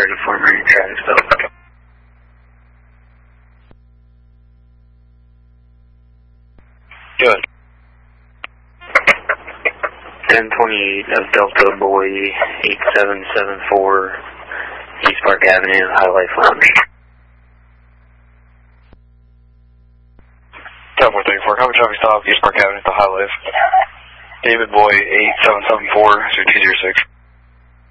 34 Marine Drive, Delta. Good. 1028 of Delta Boy 8774 East Park Avenue, High Life Lounge. Delta 34, copy traffic stop, East Park Avenue at the High Life. David Boy 8774, 206.